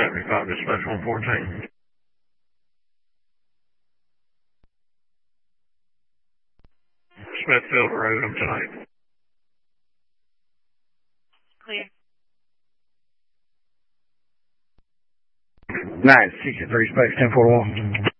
75, dispatch 114. Smithfield Road, I'm tonight. Clear. 963, space 1041.